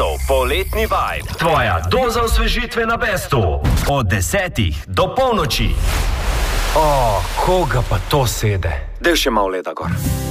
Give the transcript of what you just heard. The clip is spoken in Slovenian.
Bestov poletni vibe. Tvoja doza osvežitve na Bestu. Od 10 do polnoči. Koga pa to sede? Del še malo leda gor.